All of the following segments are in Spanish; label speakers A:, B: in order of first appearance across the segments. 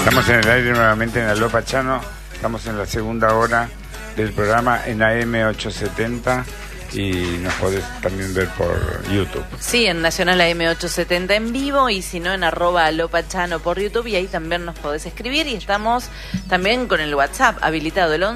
A: Estamos en el aire nuevamente en Aló Pachano. Estamos en la segunda hora del programa en AM870 y nos podés también ver por YouTube.
B: Sí, en Nacional AM870 en vivo y si no en @alopachano por YouTube, y ahí también nos podés escribir, y estamos también con el WhatsApp habilitado, el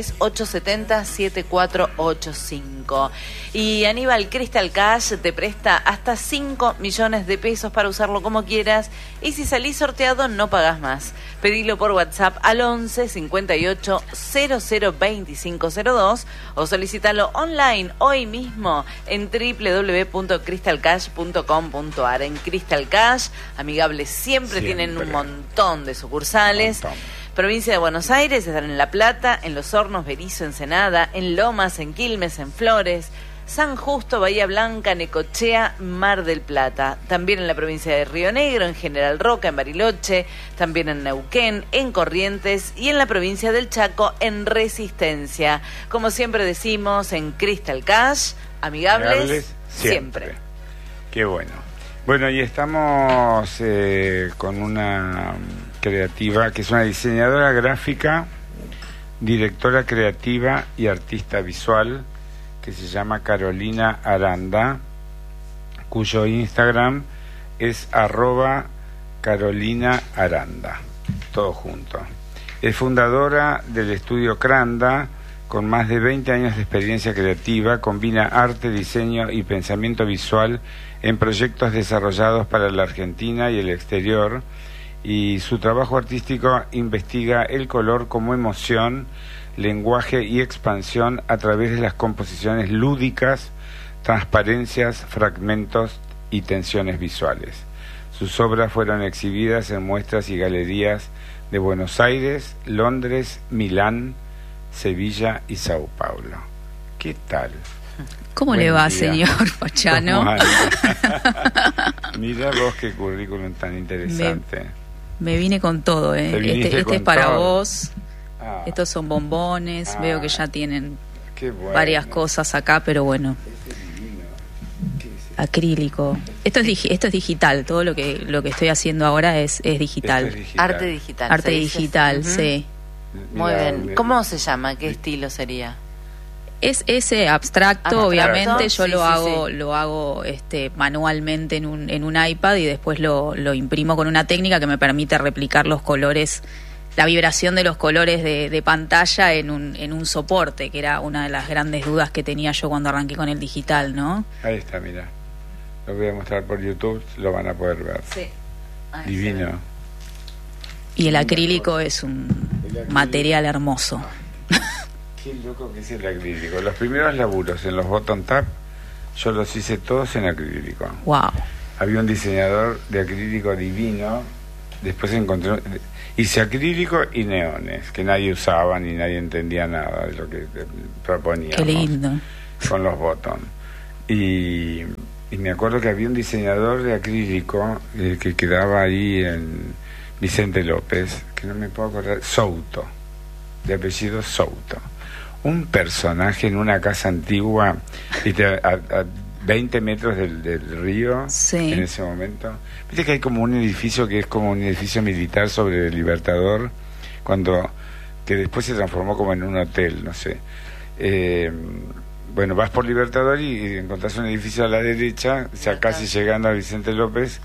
B: 11-3870-7485. Y Aníbal, Crystal Cash te presta hasta 5 millones de pesos para usarlo como quieras, y si salís sorteado no pagás más. Pedilo por WhatsApp al 11 58 00 2502 o solicítalo online hoy mismo en www.crystalcash.com.ar. En Crystal Cash, amigables siempre, tienen un montón de sucursales. Provincia de Buenos Aires, están en La Plata, en Los Hornos, Berisso, Ensenada, en Lomas, en Quilmes, en Flores, San Justo, Bahía Blanca, Necochea, Mar del Plata. También en la provincia de Río Negro, en General Roca, en Bariloche, también en Neuquén, en Corrientes y en la provincia del Chaco, en Resistencia. Como siempre decimos, en Crystal Cash, amigables siempre.
A: Qué bueno. Bueno, y estamos con una creativa que es una diseñadora gráfica, directora creativa y artista visual, que se llama Carolina Aranda, cuyo Instagram es @Carolina Aranda, todo junto. Es fundadora del estudio Cranda, con más de 20 años de experiencia creativa, combina arte, diseño y pensamiento visual en proyectos desarrollados para la Argentina y el exterior, y su trabajo artístico investiga el color como emoción, lenguaje y expansión a través de las composiciones lúdicas, transparencias, fragmentos y tensiones visuales. Sus obras fueron exhibidas en muestras y galerías de Buenos Aires, Londres, Milán, Sevilla y Sao Paulo. ¿Qué tal?
C: ¿Cómo
A: Buen
C: le va,
A: día,
C: señor Pachano?
A: Mira vos qué currículum tan interesante.
C: Me vine con todo, ¿eh? Este es para vos. Estos son bombones, veo que ya tienen varias cosas acá, pero bueno. Acrílico. Esto es digital, todo lo que estoy haciendo ahora es digital.
B: Arte digital.
C: Arte digital, sí.
B: Muy bien. ¿Cómo se llama? ¿Qué estilo sería?
C: Es ese abstracto, obviamente. Yo
B: sí,
C: lo hago manualmente en un iPad, y después lo imprimo con una técnica que me permite replicar los colores, la vibración de los colores de pantalla en un soporte, que era una de las grandes dudas que tenía yo cuando arranqué con el digital, ¿no?
A: Ahí está, mira. Lo voy a mostrar por YouTube, lo van a poder ver.
B: Sí.
A: Divino.
C: Y el acrílico es un material hermoso.
A: Qué loco que es el acrílico. Los primeros laburos en los bottom tab, yo los hice todos en acrílico.
C: Wow.
A: Había un diseñador de acrílico divino. Después encontré, hice acrílico y neones, que nadie usaba ni nadie entendía nada de lo que proponíamos.
C: Qué lindo.
A: Con los bottom. Y me acuerdo que había un diseñador de acrílico que quedaba ahí en Vicente López, que no me puedo acordar, Souto, de apellido Souto. Un personaje en una casa antigua a 20 metros del río,
C: sí.
A: En ese momento. Viste que hay como un edificio que es como un edificio militar sobre el Libertador, que después se transformó como en un hotel, no sé. Bueno, vas por Libertador y encontrás un edificio a la derecha, o sea, casi llegando a Vicente López,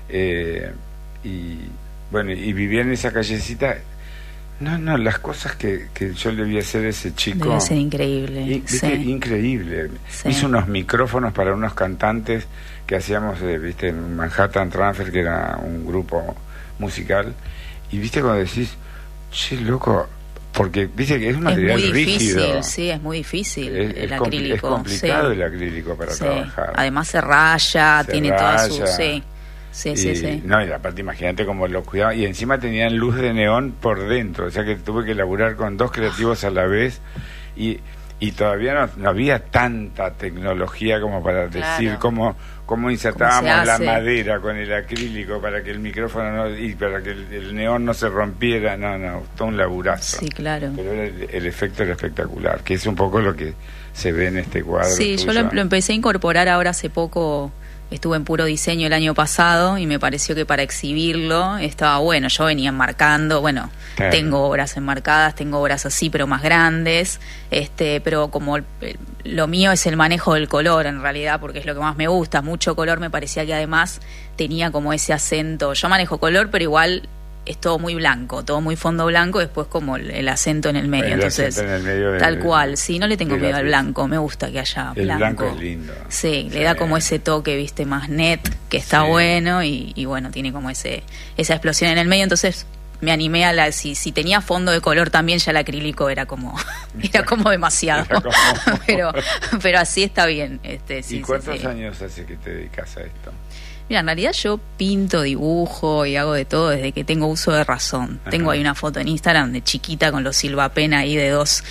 A: y vivía en esa callecita. No, las cosas que yo le vi hacer a ese chico...
C: Debe ser increíble.
A: Increíble.
C: Sí.
A: Hizo unos micrófonos para unos cantantes que hacíamos, en Manhattan Transfer, que era un grupo musical. Y viste cuando decís, che, loco, porque viste que es un material rígido.
C: Es muy difícil, sí, es muy difícil el acrílico.
A: Es complicado, sí. El acrílico para trabajar.
C: Además se raya, tiene toda su... Sí.
A: No, y aparte imagínate cómo lo cuidaban, y encima tenían luz de neón por dentro, o sea que tuve que laburar con dos creativos a la vez, y todavía no había tanta tecnología como para decir cómo insertábamos la madera con el acrílico para que el micrófono y para que el neón no se rompiera. No, todo un laburazo.
C: Sí, claro.
A: Pero el efecto era espectacular, que es un poco lo que se ve en este cuadro.
C: Sí,
A: tuyo.
C: Yo lo empecé a incorporar ahora hace poco estuve en puro diseño el año pasado y me pareció que para exhibirlo estaba bueno. Yo venía enmarcando, bueno, claro, tengo obras enmarcadas, tengo obras así pero más grandes, pero como lo mío es el manejo del color en realidad, porque es lo que más me gusta, mucho color, me parecía que además tenía como ese acento. Yo manejo color, pero igual es todo muy blanco, todo muy fondo blanco, después como el acento en el medio. Entonces, en el medio tal cual, sí, no le tengo miedo al blanco, me gusta que haya blanco. El blanco es lindo. Sí, le da como ese toque, viste, más net, que está bueno, y bueno, tiene como esa explosión en el medio. Entonces me animé a si tenía fondo de color también, ya el acrílico era como demasiado. Era como... pero así está bien. Sí,
A: ¿Y cuántos años hace que te dedicas a esto?
C: Mira, en realidad yo pinto, dibujo y hago de todo desde que tengo uso de razón. Ajá. Tengo ahí una foto en Instagram de chiquita con los Silvapen ahí de dos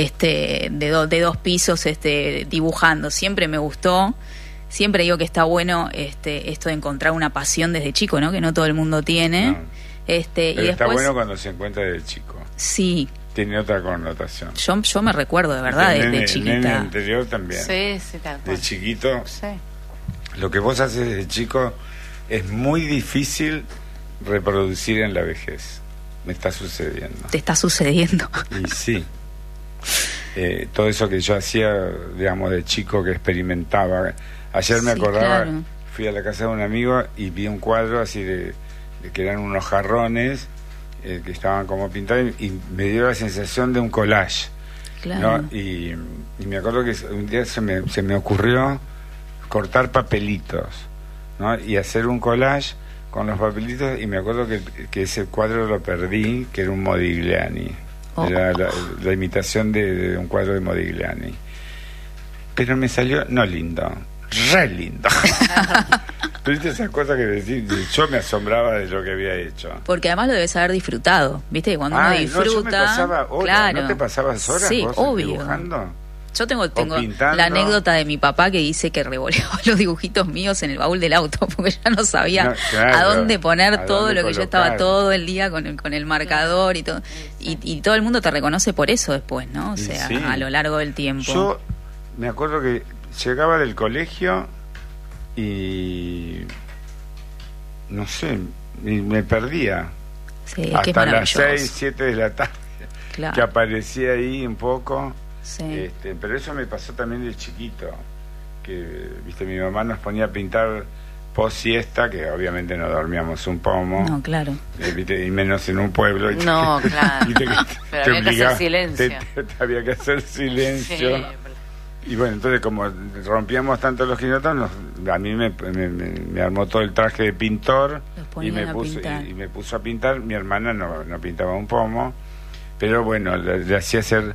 C: pisos dibujando. Siempre me gustó. Siempre digo que está bueno esto de encontrar una pasión desde chico, ¿no? Que no todo el mundo tiene.
A: No. Pero y después, está bueno cuando se encuentra desde chico.
C: Sí.
A: Tiene otra connotación.
C: Yo me recuerdo de verdad desde chiquita.
A: En el anterior también.
B: Sí, tal cual.
A: De chiquito.
B: Sí.
A: Lo que vos haces desde chico es muy difícil reproducir en la vejez. Me está sucediendo.
C: Te está sucediendo.
A: Y sí. Todo eso que yo hacía, digamos, de chico, que experimentaba. Ayer me acordaba, claro, fui a la casa de un amigo y vi un cuadro así de que eran unos jarrones que estaban como pintados, y me dio la sensación de un collage. Claro. ¿No? Y me acuerdo que un día se me ocurrió cortar papelitos, ¿no? Y hacer un collage con los papelitos, y me acuerdo que ese cuadro lo perdí, que era un Modigliani. Era la imitación de un cuadro de Modigliani. Pero me salió, no lindo, re lindo. ¿Tú viste esas cosas que decís? Yo me asombraba de lo que había hecho.
C: Porque además lo debes haber disfrutado, ¿viste? Que cuando uno disfruta...
A: yo me pasaba horas, claro. ¿No te pasabas horas
C: sí,
A: vos
C: obvio.
A: Dibujando?
C: Yo tengo la anécdota de mi papá que dice que revoleaba los dibujitos míos en el baúl del auto porque ya no sabía a dónde poner todo lo que yo estaba todo el día con el marcador y todo. Y todo el mundo te reconoce por eso después, ¿no? O sea, sí, a lo largo del tiempo.
A: Yo me acuerdo que llegaba del colegio y no sé, me perdía.
C: Sí,
A: hasta las 6, 7 de la tarde,
C: claro,
A: que aparecía ahí un poco.
C: Sí.
A: Pero eso me pasó también de chiquito, que viste, mi mamá nos ponía a pintar post siesta, que obviamente no dormíamos un pomo.
C: No, claro.
A: ¿Viste? Y menos en un pueblo.
B: No, claro.
A: Pero
B: había que hacer silencio.
A: Había que hacer silencio. Sí. Y bueno, entonces como rompíamos tanto los quinotos, a mí me armó todo el traje de pintor y me puso a pintar. Mi hermana no pintaba un pomo, pero bueno, le hacía hacer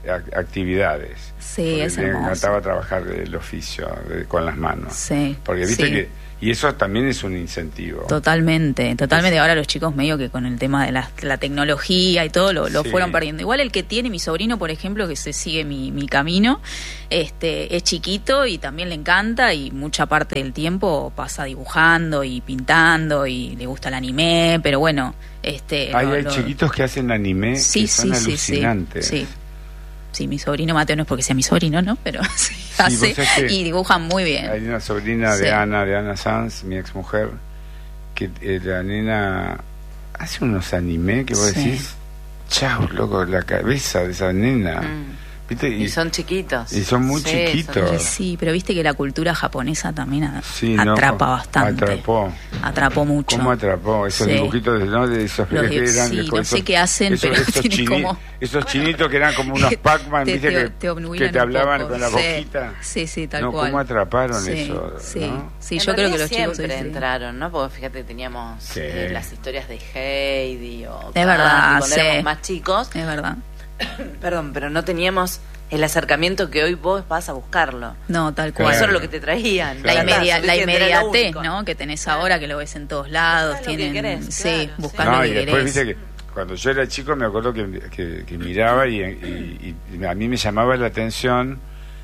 C: Sí,
A: actividades.
C: es hermoso.
A: Me encantaba trabajar el oficio con las manos.
C: Sí.
A: Porque viste que... Y eso también es un incentivo.
C: Totalmente. Ahora los chicos medio que con el tema de la tecnología y todo lo fueron perdiendo. Igual el que tiene mi sobrino, por ejemplo, que se sigue mi camino, es chiquito y también le encanta, y mucha parte del tiempo pasa dibujando y pintando y le gusta el anime, pero bueno...
A: hay chiquitos que hacen anime que son alucinantes.
C: Sí. Sí, mi sobrino Mateo no es porque sea mi sobrino, ¿no? Pero sí, hace y dibujan muy bien.
A: Hay una sobrina de Ana Sanz, mi ex mujer, que la nena hace unos anime que vos decís, chau, loco, la cabeza de esa nena. ¿Viste?
B: Y son chiquitos.
A: Y son muy chiquitos.
C: Sí, pero viste que la cultura japonesa también atrapa bastante. Atrapó mucho.
A: ¿Cómo atrapó? Esos dibujitos, ¿no? De esos
C: no sé qué hacen, pero tienen como...
A: Esos chinitos que eran como unos Pac-Man, ¿viste? Que te hablaban con la boquita.
C: Sí, tal cual.
A: ¿Cómo atraparon eso?
C: Sí, yo creo que los chicos
B: siempre entraron, ¿no? Porque fíjate, teníamos las historias de Heidi o...
C: Es verdad,
B: cuando éramos más chicos.
C: Es verdad.
B: Perdón, pero no teníamos el acercamiento que hoy vos vas a buscarlo.
C: No, tal cual.
B: Eso era lo que te traían.
C: La inmediatez, ¿no? Que tenés ahora, que lo ves en todos lados. Tienen, buscando lo que querés.
A: Después viste que cuando yo era chico me acuerdo que miraba y a mí me llamaba la atención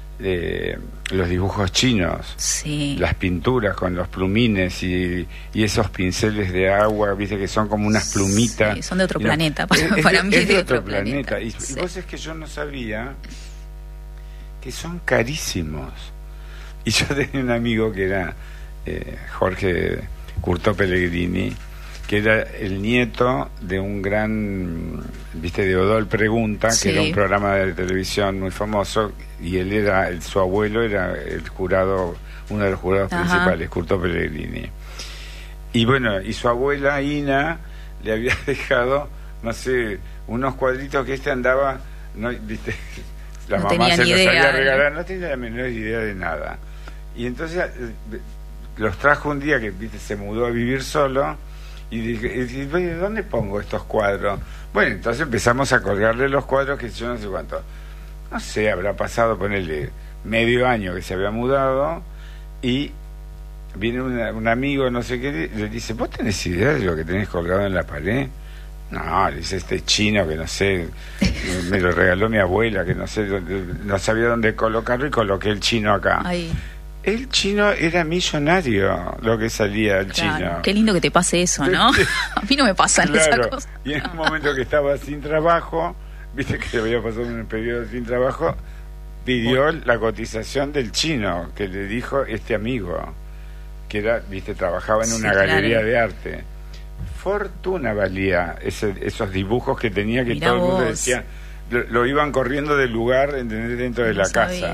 A: los dibujos chinos, las pinturas con los plumines y esos pinceles de agua, viste, que son como unas plumitas.
C: Sí, son de otro planeta. Para mí
A: es de otro planeta. Y vos es que yo no sabía que son carísimos. Y yo tenía un amigo que era Jorge Curto Pellegrini, que era el nieto de un gran, de Odol Pregunta, que era un programa de televisión muy famoso, y él su abuelo era el jurado, uno de los jurados principales, Curto Pellegrini. Y bueno, y su abuela Ina le había dejado, no sé, unos cuadritos que andaba, la
C: no
A: mamá se los había regalado,
B: ¿no?
A: No tenía la menor idea de nada. Y entonces los trajo un día que se mudó a vivir solo, y dije, ¿dónde pongo estos cuadros? Bueno, entonces empezamos a colgarle los cuadros, que yo no sé cuánto, no sé, habrá pasado, ponerle medio año que se había mudado, y viene un amigo, no sé qué, le dice, ¿vos tenés idea de lo que tenés colgado en la pared? No, le dice, este chino que no sé, me lo regaló mi abuela, que no sé, no sabía dónde colocarlo, y coloqué el chino acá.
C: Ay.
A: El chino era millonario, lo que salía el chino.
C: Qué lindo que te pase eso, ¿no? A mí no me pasan esas cosas.
A: Y en un momento que estaba sin trabajo, viste que le había pasado un periodo sin trabajo, pidió la cotización del chino, que le dijo este amigo, que era, trabajaba en una galería de arte. Fortuna valía esos dibujos que tenía, que todo el mundo decía, lo iban corriendo del lugar, dentro de la casa.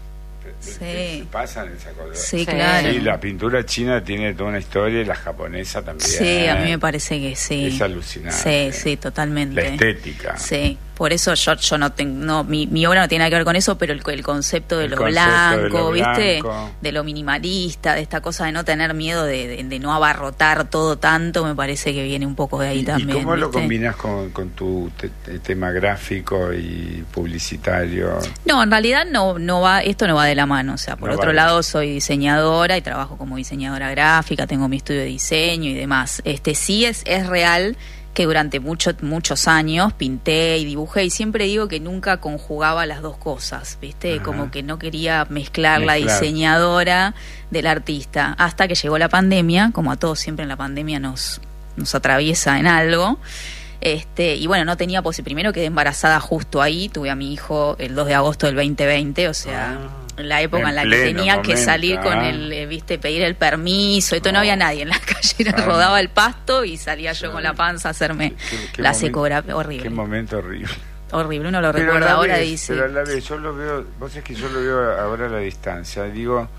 A: Se pasan esa cosa.
C: Sí, claro.
A: Sí, la pintura china tiene toda una historia, y la japonesa también.
C: Sí, a mí me parece que sí.
A: Es alucinante.
C: Sí, totalmente.
A: La estética.
C: Sí, por eso yo no tengo, mi obra no tiene nada que ver con eso, pero el concepto de lo blanco, ¿viste? De lo minimalista, de esta cosa de no tener miedo, de no abarrotar todo tanto, me parece que viene un poco de ahí también.
A: ¿Y cómo lo
C: ¿viste?
A: combinas con tu tema gráfico y publicitario?
C: No, en realidad esto no va de la mano. O sea, por otro lado, soy diseñadora y trabajo como diseñadora gráfica, tengo mi estudio de diseño y demás. Sí es real que durante muchos años pinté y dibujé, y siempre digo que nunca conjugaba las dos cosas, ¿viste? Ajá. Como que no quería mezclar la diseñadora del artista, hasta que llegó la pandemia, como a todos siempre en la pandemia nos atraviesa en algo. Y bueno, no tenía primero quedé embarazada justo ahí, tuve a mi hijo el 2 de agosto del 2020, o sea, la época en la que tenía que salir con pedir el permiso y todo, no había nadie en la calle, rodaba el pasto y salía yo con la panza a hacerme la ecografía. Horrible.
A: Qué momento horrible.
C: Horrible, uno lo recuerda ahora y dice...
A: Pero a la vez, yo lo veo, vos es que yo lo veo ahora a la distancia, digo,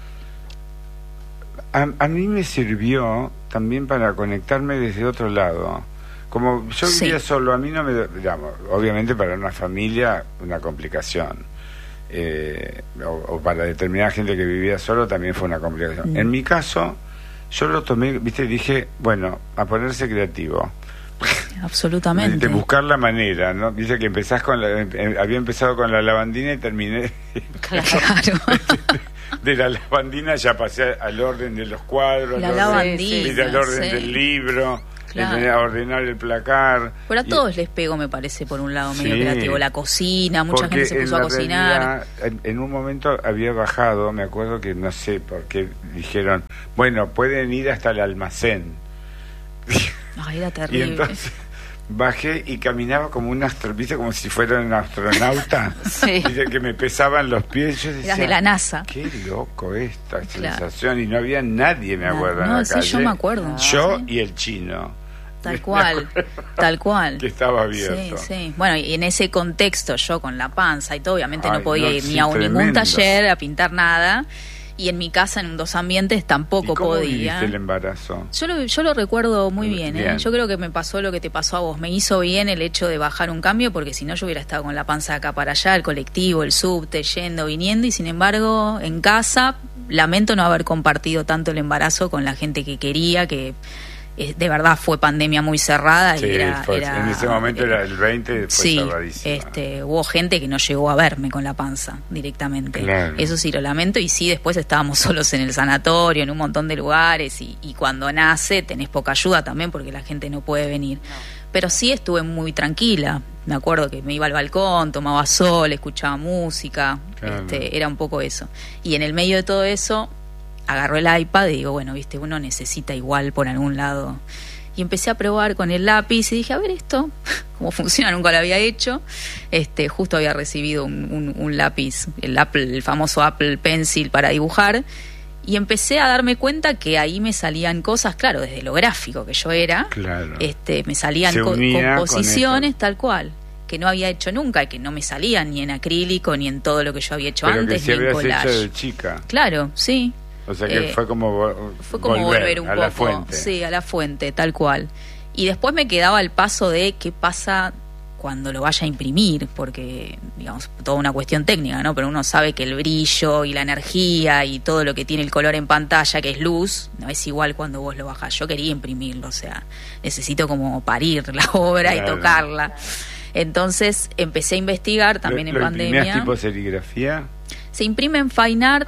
A: a mí me sirvió también para conectarme desde otro lado. Como yo vivía solo, a mí no me... Digamos, obviamente para una familia, una complicación. O para determinada gente que vivía solo también fue una complicación. En mi caso, yo lo tomé, dije, bueno, a ponerse creativo.
C: Absolutamente.
A: De buscar la manera, ¿no? Dice que empezás había empezado con la lavandina y terminé...
C: Claro.
A: De la lavandina ya pasé al orden de los cuadros, al orden del libro... Claro. A ordenar el placar.
C: Pero a todos les pego, me parece, por un lado medio creativo. La cocina, mucha gente se puso a cocinar.
A: En un momento había bajado, me acuerdo que no sé por qué dijeron, bueno, pueden ir hasta el almacén.
C: Ay, era terrible.
A: Y entonces bajé y caminaba como un ¿viste? Como si fuera un astronauta. Dice que me pesaban los pies. Yo decía,
C: eras de la NASA.
A: Qué loco esta sensación. Y no había nadie, me acuerdo, en la calle.
C: Yo me acuerdo.
A: Yo y el chino.
C: Tal cual.
A: Que estaba abierto.
C: Sí. Bueno, y en ese contexto, yo con la panza y todo, obviamente no podía ir ni a ningún taller a pintar nada. Y en mi casa, en un dos ambientes, tampoco
A: ¿Cómo
C: podía.
A: viviste el embarazo?
C: Yo lo recuerdo muy bien. Yo creo que me pasó lo que te pasó a vos. Me hizo bien el hecho de bajar un cambio, porque si no yo hubiera estado con la panza de acá para allá, el colectivo, el subte, yendo, viniendo. Y sin embargo, en casa, lamento no haber compartido tanto el embarazo con la gente que quería, que... de verdad fue pandemia muy cerrada y era
A: en ese momento era el 20, fue cerradísima.
C: Hubo gente que no llegó a verme con la panza directamente. Claro. Eso sí lo lamento. Y sí, después estábamos solos en el sanatorio, en un montón de lugares, y cuando nace tenés poca ayuda también porque la gente no puede venir. Pero sí estuve muy tranquila. Me acuerdo que me iba al balcón, tomaba sol, escuchaba música. Claro. Era un poco eso. Y en el medio de todo eso agarró el iPad y digo, bueno, uno necesita igual por algún lado. Y empecé a probar con el lápiz y dije, a ver esto, cómo funciona, nunca lo había hecho. Justo había recibido un lápiz, el famoso Apple Pencil para dibujar. Y empecé a darme cuenta que ahí me salían cosas, claro, desde lo gráfico que yo era,
A: claro.
C: Me salían composiciones tal cual, que no había hecho nunca, y que no me salían ni en acrílico, ni en todo lo que yo había hecho
A: pero
C: antes,
A: que
C: ni en collage.
A: Hecho de chica.
C: Claro, sí.
A: O sea que fue como
C: volver un
A: a
C: poco,
A: la fuente.
C: Sí, a la fuente, tal cual. Y después me quedaba el paso de qué pasa cuando lo vaya a imprimir, porque, digamos, toda una cuestión técnica, ¿no? Pero uno sabe que el brillo y la energía y todo lo que tiene el color en pantalla, que es luz, no es igual cuando vos lo bajás. Yo quería imprimirlo, o sea, necesito como parir la obra y tocarla. Entonces empecé a investigar también en pandemia.
A: ¿Lo tipo serigrafía?
C: Se imprime en Fine Art,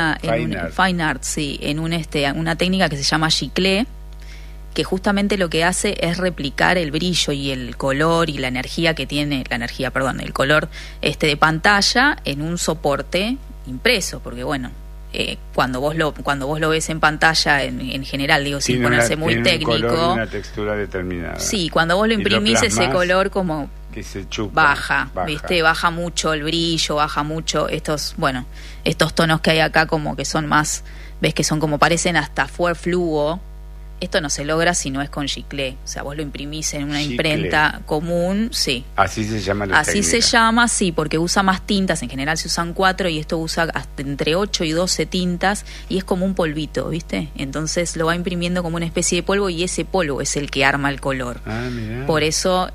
C: Fine Art, sí, en una técnica que se llama giclée, que justamente lo que hace es replicar el brillo y el color y la energía que tiene, el color de pantalla en un soporte impreso, porque bueno, cuando vos lo ves en pantalla en general, digo, sin ponerse muy técnico,
A: un color y una textura determinada.
C: Sí, cuando vos lo imprimís, ese color como
A: que se chupa,
C: baja, ¿viste? Baja mucho el brillo, baja mucho estos tonos que hay acá, como que son más, ves que son como, parecen hasta fluo. Esto no se logra si no es con giclée. O sea, vos lo imprimís en una imprenta común, sí.
A: Así se llama la
C: Así técnica. Se llama, sí, porque usa más tintas. En general se usan 4 y esto usa hasta entre 8 y 12 tintas y es como un polvito, ¿viste? Entonces lo va imprimiendo como una especie de polvo y ese polvo es el que arma el color.
A: Mirá.
C: Por eso,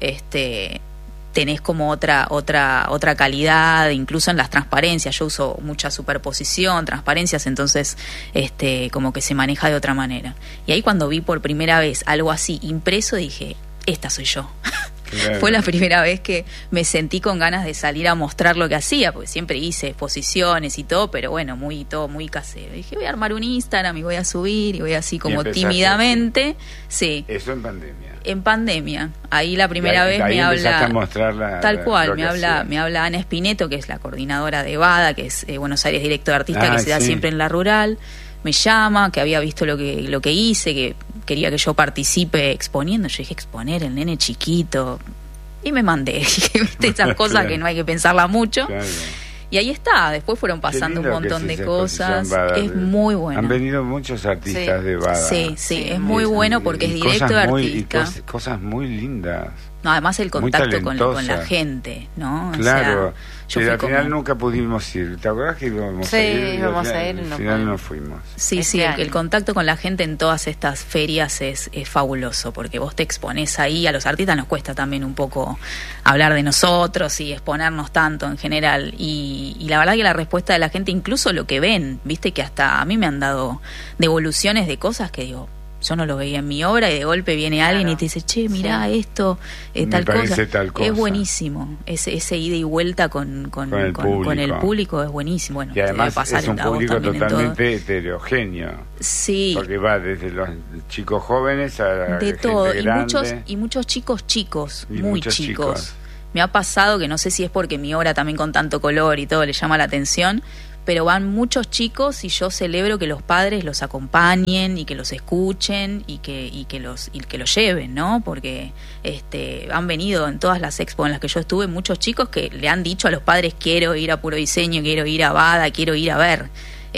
C: tenés como otra calidad, incluso en las transparencias. Yo uso mucha superposición, transparencias, entonces como que se maneja de otra manera. Y ahí cuando vi por primera vez algo así impreso, dije, esta soy yo. Claro. Fue la primera vez que me sentí con ganas de salir a mostrar lo que hacía, porque siempre hice exposiciones y todo, pero bueno, todo muy casero. Dije, voy a armar un Instagram y voy a subir, y voy así como tímidamente. Sí.
A: Eso en pandemia.
C: En pandemia. Ahí la primera vez me habla,
A: a mostrar
C: tal cual, me habla Ana Espineto, que es la coordinadora de BADA, que es Buenos Aires Directo de Artista, que se da siempre en la rural. Me llama, que había visto lo que hice, que quería que yo participe exponiendo. Yo dije, exponer, el nene chiquito. Y me mandé. Dije, viste, esas cosas claro. Que no hay que pensarla mucho. Claro. Y ahí está, después fueron pasando un montón de cosas. Es muy bueno.
A: Han venido muchos artistas de BADA.
C: Sí, es muy bueno porque es directo de artista.
A: Cosas muy lindas.
C: No, además el contacto con la gente, ¿no?
A: Claro,
C: o sea,
A: pero al final nunca pudimos ir. ¿Te acuerdas que íbamos a ir?
B: Sí, íbamos a ir.
A: Al final no fuimos.
C: Sí, el contacto con la gente en todas estas ferias es fabuloso, porque vos te exponés ahí. A los artistas nos cuesta también un poco hablar de nosotros y exponernos tanto en general. Y la verdad que la respuesta de la gente, incluso lo que ven, viste que hasta a mí me han dado devoluciones de cosas que digo, yo no lo veía en mi obra, y de golpe viene alguien y te dice, che, mirá esto, tal cosa. Es buenísimo. Ese ida y vuelta con el público es buenísimo. Bueno,
A: y además
C: pasar
A: es un público totalmente heterogéneo.
C: Sí.
A: Porque va desde los chicos jóvenes a
C: de
A: gente
C: todo,
A: grande.
C: Y muchos chicos, muy chicos. Me ha pasado que no sé si es porque mi obra también con tanto color y todo le llama la atención, pero van muchos chicos y yo celebro que los padres los acompañen y que los escuchen y que los lleven, ¿no? Porque han venido en todas las expos en las que yo estuve muchos chicos que le han dicho a los padres, quiero ir a Puro Diseño, quiero ir a BADA, quiero ir a ver.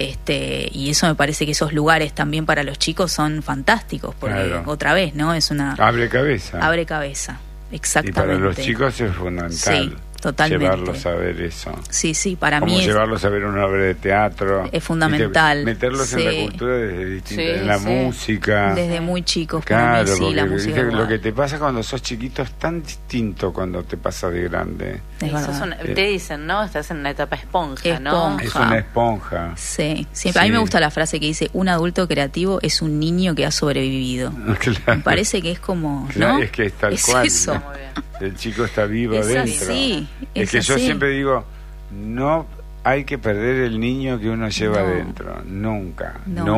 C: Y eso me parece que esos lugares también para los chicos son fantásticos, porque claro. Otra vez, ¿no? Es una abre cabeza, exactamente.
A: Y para los chicos es fundamental.
C: Sí. Totalmente.
A: Llevarlos a ver eso.
C: Sí, para
A: como
C: mí
A: llevarlos a ver una obra de teatro.
C: Es fundamental.
A: Meterlos en la cultura desde distintas, en la música.
C: Desde muy chicos,
A: claro,
C: para mí, la música.
A: Lo que te pasa cuando sos chiquito es tan distinto cuando te pasa de grande.
B: Te dicen, ¿no? Estás en una etapa esponja, ¿no?
A: Es una esponja.
C: Sí, siempre. A mí me gusta la frase que dice, un adulto creativo es un niño que ha sobrevivido.
A: Claro.
C: Me parece que es como,
A: claro,
C: ¿no?
A: Es que es tal cual.
C: Eso.
A: ¿no? El chico está vivo adentro.
C: Así,
A: es que yo siempre digo, no hay que perder el niño que uno lleva adentro. Nunca.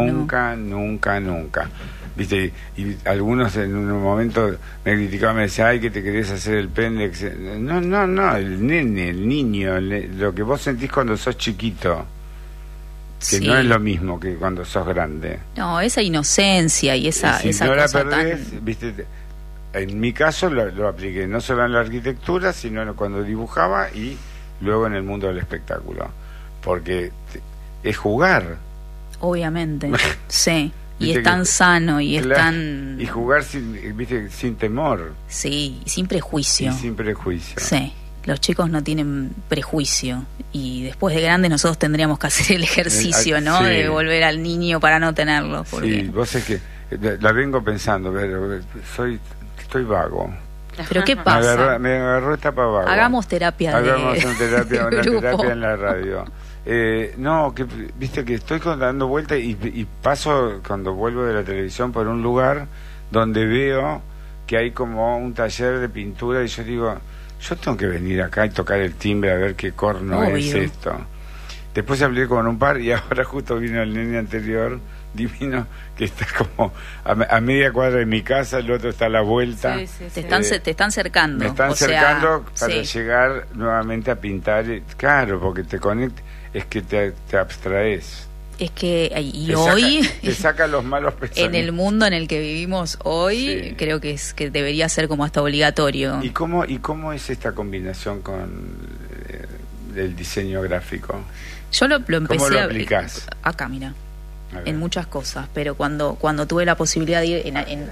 A: ¿Viste? Y algunos en un momento me criticaban, me decían, ay, que te querés hacer el pendex. No, el niño, lo que vos sentís cuando sos chiquito. Que no es lo mismo que cuando sos grande.
C: No, esa inocencia y esa
A: no
C: cosa
A: la perdés, ¿viste? En mi caso lo apliqué no solo en la arquitectura, sino cuando dibujaba y luego en el mundo del espectáculo. Porque es jugar.
C: Obviamente, sí. Y es tan sano y es tan...
A: Y jugar sin temor.
C: Sí, y sin prejuicio.
A: Y sin prejuicio.
C: Sí, los chicos no tienen prejuicio. Y después de grandes nosotros tendríamos que hacer el ejercicio, ¿no? Sí. De volver al niño para no tenerlo. Porque...
A: Sí, vos es que la vengo pensando, pero estoy vago.
C: ¿Pero qué pasa?
A: Me agarró etapa vago.
C: Hagamos terapia
A: una terapia en la radio. No, que viste que estoy dando vueltas y paso cuando vuelvo de la televisión por un lugar donde veo que hay como un taller de pintura y yo digo, yo tengo que venir acá y tocar el timbre a ver qué corno es esto. Después hablé con un par y ahora justo vino el nene anterior divino que está como a media cuadra de mi casa, el otro está a la vuelta.
C: Sí. Te están cercando.
A: Me están cercando para llegar nuevamente a pintar. Claro, porque te conectas, es que te abstraes.
C: Es que hoy
A: te saca los malos pensamientos.
C: En el mundo en el que vivimos hoy, creo que debería ser como hasta obligatorio.
A: ¿Y cómo es esta combinación con el diseño gráfico?
C: Yo lo empecé.
A: ¿Cómo lo aplicás?
C: Acá, mira. En muchas cosas, pero cuando tuve la posibilidad de ir acá tenés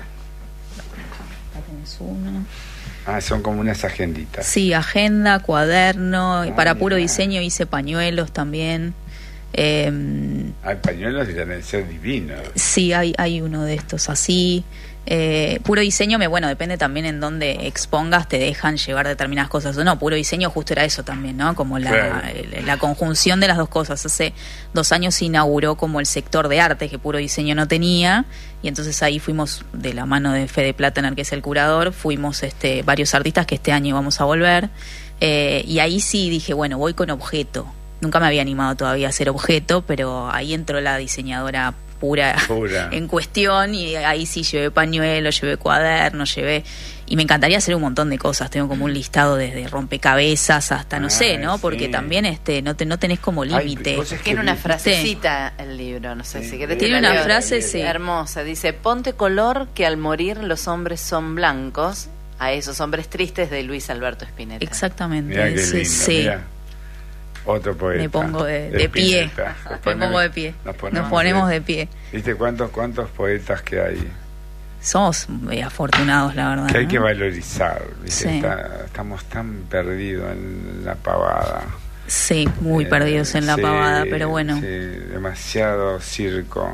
C: uno.
A: Son como unas agenditas.
C: Sí, agenda, cuaderno, para puro diseño hice pañuelos también.
A: Hay pañuelos y deben ser divinos.
C: Sí, hay uno de estos así. Puro diseño, depende también en dónde expongas, te dejan llevar determinadas cosas o no. Puro diseño justo era eso también, ¿no? Como la conjunción de las dos cosas. Hace 2 años se inauguró como el sector de arte que Puro Diseño no tenía, y entonces ahí fuimos de la mano de Fede Platener, que es el curador, fuimos varios artistas que este año vamos a volver, y ahí sí dije, voy con objeto. Nunca me había animado todavía a hacer objeto, pero ahí entró la diseñadora pura en cuestión, y ahí sí llevé pañuelos, llevé cuadernos, y me encantaría hacer un montón de cosas. Tengo como un listado desde rompecabezas hasta no sé, ¿no? Porque también no tenés como límite.
B: Tiene una frasecita el libro, no sé si querés.
C: Tiene una frase
B: hermosa, dice: ponte color que al morir los hombres son blancos, a esos hombres tristes, de Luis Alberto Spinetta.
C: Exactamente.
A: Mirá qué lindo, mirá. Otro poeta.
C: Me pongo de pie. Me pongo de pie. Nos ponemos de pie.
A: ¿Viste cuántos poetas que hay?
C: Somos afortunados, la verdad.
A: Que hay que valorizar. ¿Viste? Estamos tan perdidos en la pavada.
C: Sí, muy perdidos en la pavada, pero bueno.
A: Sí, demasiado circo.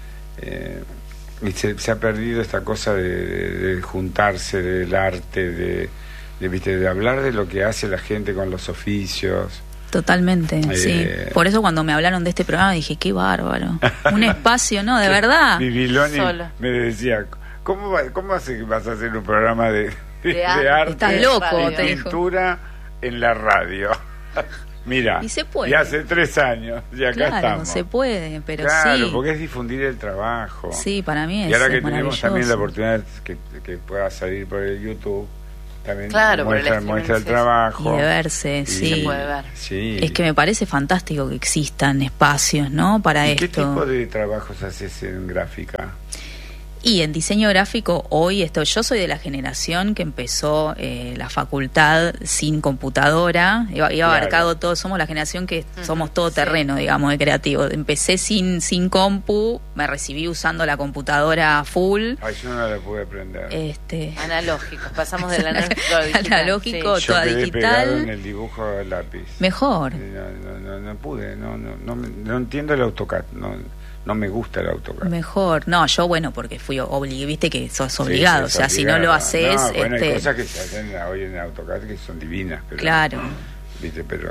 A: Y se ha perdido esta cosa de juntarse, del arte, de hablar de lo que hace la gente con los oficios.
C: Sí. Por eso cuando me hablaron de este programa dije, qué bárbaro. Un espacio, ¿no? De verdad.
A: Viviloni me decía, ¿cómo vas a hacer un programa de arte?
C: Estás loco,
A: de pintura en la radio? Mira,
C: y se puede.
A: Y hace 3 años, y acá estamos.
C: Se puede, pero
A: Claro, porque es difundir el trabajo.
C: Sí, para mí es.
A: Y ahora que tenemos también la oportunidad que pueda salir por el YouTube, también muestra el trabajo.
C: Y de verse, sí.
B: Se puede ver.
A: Sí.
C: Es que me parece fantástico que existan espacios, ¿no? Para esto.
A: ¿Qué tipo de trabajos haces en gráfica?
C: Y en diseño gráfico hoy yo soy de la generación que empezó la facultad sin computadora, iba abarcado todo, somos la generación que somos todo terreno, digamos, de creativo. Empecé sin compu, me recibí usando la computadora full.
A: Ay, yo no la pude aprender.
B: Analógicos, pasamos del analógico
C: toda digital.
A: En el dibujo al lápiz.
C: Mejor.
A: No pude, no entiendo el AutoCAD, no me gusta el AutoCAD.
C: Mejor. No, yo porque fui viste que sos obligado, o sea, obligado. Si no lo haces...
A: hay cosas que se hacen hoy en AutoCAD que son divinas, pero...
C: Claro.
A: ¿Viste? Pero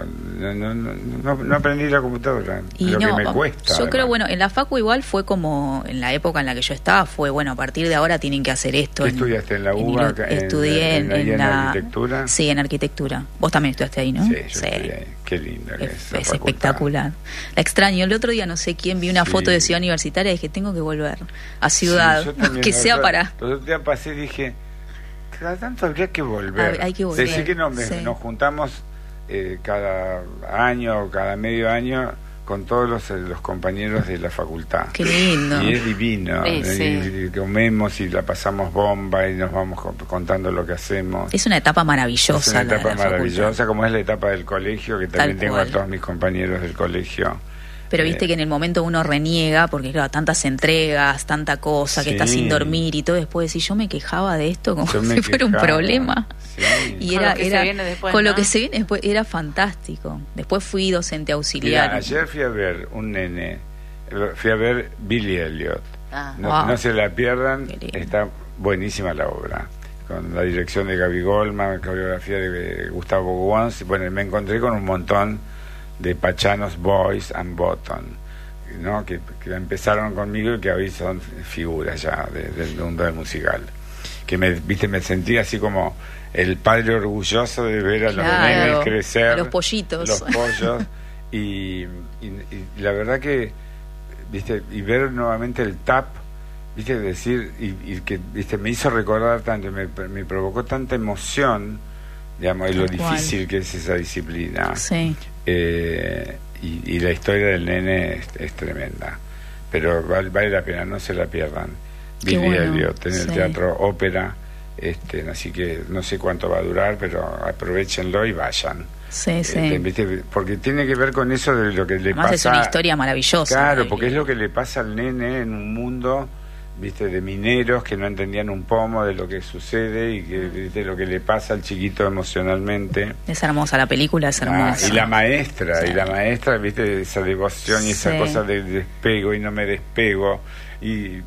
A: no aprendí la computadora,
C: y
A: lo que me cuesta.
C: Yo
A: además.
C: creo, en la facu igual fue como, en la época en la que yo estaba, fue, a partir de ahora tienen que hacer esto.
A: ¿Qué estudiaste en la UBA?
C: Estudié en la
A: arquitectura.
C: Sí, en arquitectura. Vos también estudiaste ahí, ¿no?
A: Sí, yo estudié ahí. Qué linda que
C: es espectacular. La extraño. El otro día no sé quién, vi una foto de Ciudad Universitaria y dije, tengo que volver a Ciudad, que sea para...
A: Los otros días pasé y dije, cada tanto habría que volver.
C: Hay que volver.
A: Decir que nos juntamos cada año o cada medio año con todos los compañeros de la facultad.
C: Qué lindo.
A: Y es divino. Y comemos y la pasamos bomba y nos vamos contando lo que hacemos.
C: Es una etapa maravillosa.
A: Es una etapa maravillosa, como es la etapa del colegio, que también tengo a todos mis compañeros del colegio
C: Pero viste que en el momento uno reniega, porque claro, tantas entregas, tanta cosa, que está sin dormir y todo, después decís, yo me quejaba de esto como si fuera un problema.
B: Sí. Y era
C: con lo que se viene después, era fantástico. Después fui docente auxiliar.
A: Mira, ayer fui a ver un nene, fui a ver Billy Elliot. No se la pierdan, está buenísima la obra, con la dirección de Gaby Goldman, coreografía de Gustavo Wons. Bueno, me encontré con un montón de pachanos Boys and Bottom, ¿no? que empezaron conmigo y que hoy son figuras ya del mundo del musical, que me sentí así como el padre orgulloso de ver a los nenes crecer,
C: a los pollitos,
A: los pollos y la verdad que y ver nuevamente el tap, decir y que me hizo recordar tanto, me provocó tanta emoción, digamos, lo difícil que es esa disciplina.
C: Sí.
A: Y la historia del nene es tremenda, pero vale la pena, no se la pierdan. Billy Elliot en el Teatro Ópera, así que no sé cuánto va a durar, pero aprovechenlo y vayan.
C: Sí.
A: Porque tiene que ver con eso de lo que le pasa.
C: Es una historia maravillosa.
A: Claro, porque es lo que le pasa al nene en un mundo, de mineros que no entendían un pomo de lo que sucede y que lo que le pasa al chiquito emocionalmente.
C: Es hermosa la película, es hermosa.
A: Y la maestra, esa devoción y esa cosa de despego y no me despego y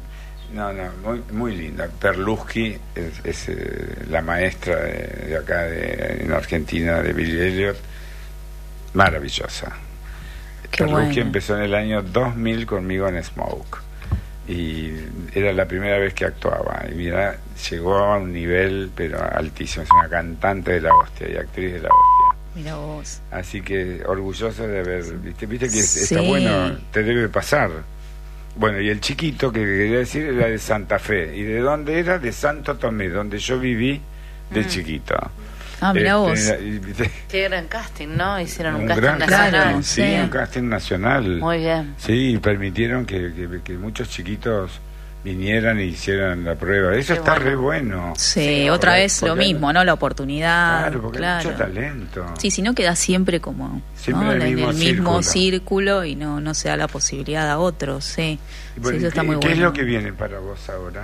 A: muy linda. Perlusky es la maestra de acá en Argentina, de Billy Elliot, maravillosa. Perlusky empezó en el año 2000 conmigo en Smoke y era la primera vez que actuaba y mira, llegó a un nivel pero altísimo, es una cantante de la hostia y actriz de la hostia.
C: Mira vos.
A: Así que orgulloso de haber, viste que está bueno, te debe pasar. Bueno, y el chiquito que quería decir era de Santa Fe. ¿Y de dónde era? De Santo Tomé, donde yo viví de chiquito.
C: Mira vos.
B: Qué gran casting, ¿no? Hicieron un
A: casting
B: nacional.
A: Un casting nacional.
B: Muy bien.
A: Sí, permitieron que muchos chiquitos vinieran y hicieran la prueba. Eso está re bueno.
C: Sí, otra vez lo mismo, ¿no? La oportunidad.
A: Claro, porque hay mucho talento.
C: Sí, si no queda siempre como
A: en el mismo
C: círculo y no se da la posibilidad a otros. Sí,
A: bueno,
C: eso está muy bueno.
A: ¿Qué es lo que viene para vos ahora?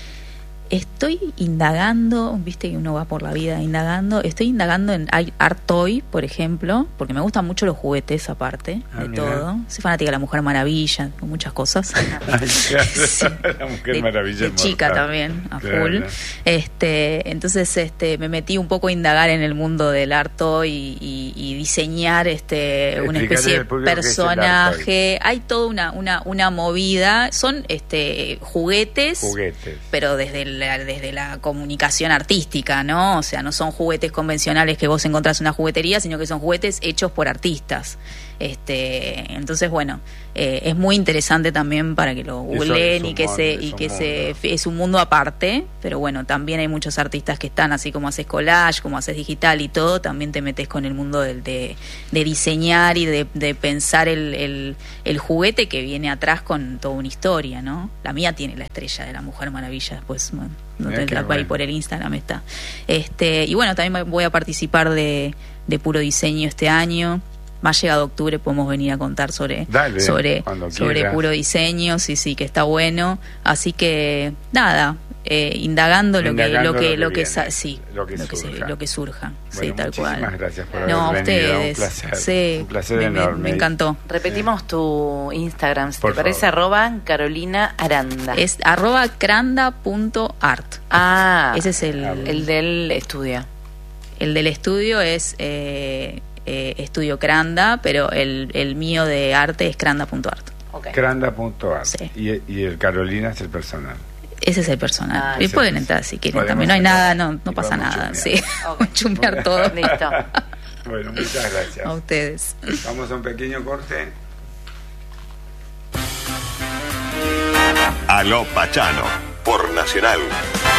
C: Estoy indagando, viste que uno va por la vida indagando, estoy indagando en Art Toy, por ejemplo, porque me gustan mucho los juguetes aparte de todo. Soy fanática de la Mujer Maravilla, con muchas cosas.
A: Sí. La Mujer Maravilla
C: de chica también, a full. Entonces me metí un poco a indagar en el mundo del Art Toy y diseñar una especie de personaje. Hay toda una movida, son juguetes, pero desde la comunicación artística, ¿no? O sea, no son juguetes convencionales que vos encontrás en una juguetería, sino que son juguetes hechos por artistas. Entonces, bueno, es muy interesante también para que lo googleen es un mundo aparte, pero bueno, también hay muchos artistas que están, así como haces collage, como haces digital y todo, también te metes con el mundo de diseñar y de pensar el juguete que viene atrás con toda una historia, ¿no? La mía tiene la estrella de la Mujer Maravilla, después, bueno, ahí por el Instagram está. Y bueno, también voy a participar de Puro Diseño este año. Más llegado octubre podemos venir a contar sobre Puro Diseño, sí, que está bueno. Así que nada, indagando lo que surja.
A: Bueno,
C: sí, tal cual.
A: Muchísimas gracias por haber venido. Un placer.
C: Sí,
A: un placer enorme.
C: Me encantó.
B: Repetimos tu Instagram, si te parece, @Carolina Aranda.
C: Es @cranda.art. Ese es
B: el del estudio.
C: El del estudio es Estudio Cranda, pero el mío de arte es cranda.art.
A: Okay. Cranda.art. Sí. Y el Carolina es el personal.
C: Ese es el personal. Y pueden entrar si quieren también. No hay nada, no pasa nada. Sí. Chumbear todo.
B: Listo.
A: Bueno, muchas gracias.
C: A ustedes.
A: Vamos a un pequeño corte.
D: Aló Pachano, por Nacional.